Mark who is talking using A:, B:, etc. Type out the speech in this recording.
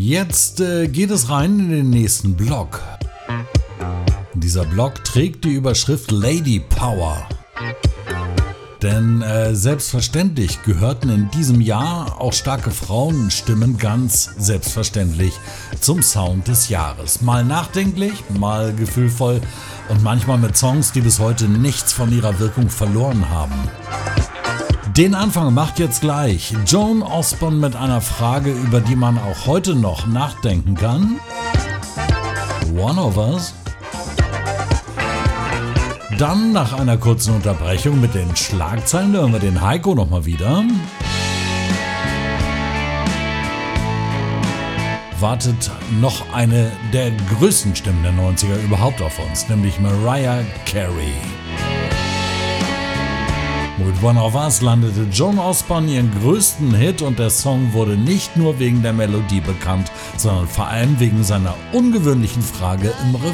A: Jetzt geht es rein in den nächsten Block. Dieser Block trägt die Überschrift Lady Power. Denn selbstverständlich gehörten in diesem Jahr auch starke Frauenstimmen ganz selbstverständlich zum Sound des Jahres. Mal nachdenklich, mal gefühlvoll und manchmal mit Songs, die bis heute nichts von ihrer Wirkung verloren haben. Den Anfang macht jetzt gleich Joan Osborne mit einer Frage, über die man auch heute noch nachdenken kann. One of Us. Dann nach einer kurzen Unterbrechung mit den Schlagzeilen hören wir den Heiko nochmal wieder. Wartet noch eine der größten Stimmen der 90er überhaupt auf uns, nämlich Mariah Carey. Mit One of Us landete Joan Osborne ihren größten Hit und der Song wurde nicht nur wegen der Melodie bekannt, sondern vor allem wegen seiner ungewöhnlichen Frage im Refrain.